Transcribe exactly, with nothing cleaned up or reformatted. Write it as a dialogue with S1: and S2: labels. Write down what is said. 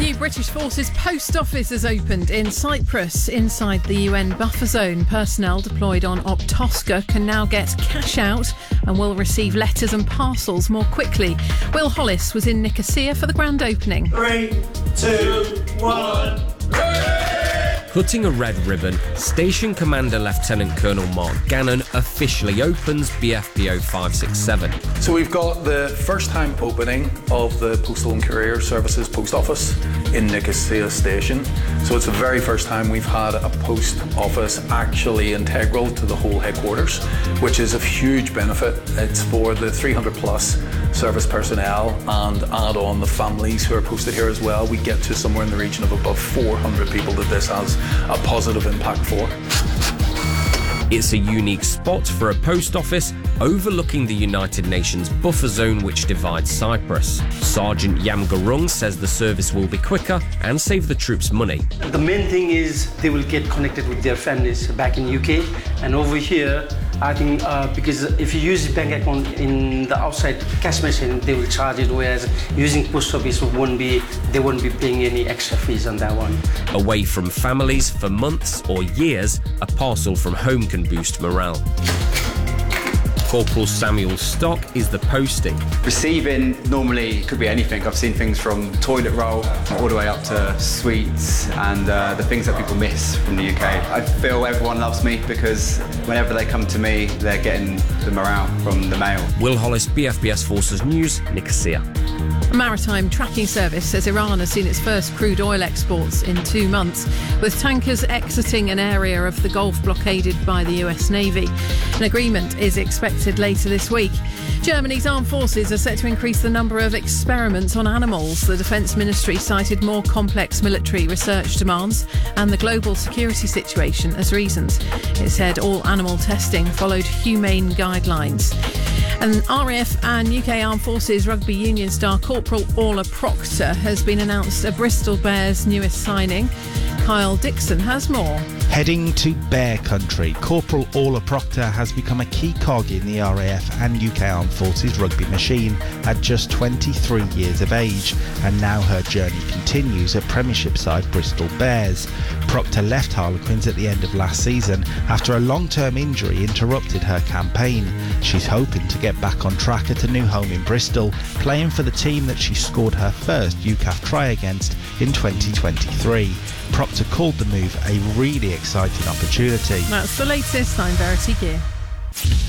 S1: new British Forces post office has opened in Cyprus inside the U N buffer zone. Personnel deployed on Optosca can now get cash out and will receive letters and parcels more quickly. Will Hollis was in Nicosia for the grand opening.
S2: Three, two, one.
S3: Cutting a red ribbon, Station Commander Lieutenant Colonel Mark Gannon officially opens B F P O five six seven.
S4: So we've got the first time opening of the Postal and Courier Services Post Office in Nicosia Station. So it's the very first time we've had a post office actually integral to the whole headquarters, which is of huge benefit. It's for the three hundred plus service personnel and add on the families who are posted here as well. We get to somewhere in the region of above four hundred people that this has a positive impact for.
S3: It's a unique spot for a post office overlooking the United Nations buffer zone which divides Cyprus. Sergeant Yamgarung says the service will be quicker and save the troops money.
S5: The main thing is they will get connected with their families back in U K, and over here I think uh, because if you use bank account in the outside cash machine, they will charge it, whereas using post office won't be, they won't be paying any extra fees on that one.
S3: Away from families for months or years, a parcel from home can boost morale. Corporal Samuel Stock is the posting.
S6: Receiving normally could be anything. I've seen things from toilet roll all the way up to sweets and uh, the things that people miss from the U K. I feel everyone loves me because whenever they come to me, they're getting the morale from the mail.
S3: Will Hollis, B F B S Forces News, Nicosia.
S1: A maritime tracking service says Iran has seen its first crude oil exports in two months, with tankers exiting an area of the Gulf blockaded by the U S Navy. An agreement is expected later this week. Germany's armed forces are set to increase the number of experiments on animals. The Defence Ministry cited more complex military research demands and the global security situation as reasons. It said all animal testing followed humane guidelines. And R A F and U K Armed Forces rugby union star Corporal Orla Proctor has been announced a Bristol Bears' newest signing. Kyle Dixon has more.
S7: Heading to Bear Country, Corporal Orla Proctor has become a key cog in the R A F and U K Armed Forces rugby machine at just twenty-three years of age, and now her journey continues at Premiership side Bristol Bears. Proctor left Harlequins at the end of last season after a long-term injury interrupted her campaign. She's hoping to get back on track at a new home in Bristol, playing for the team that she scored her first U C A F try against in twenty twenty-three. Proctor called the move a really exciting opportunity.
S1: That's the latest. I'm Verity Gear.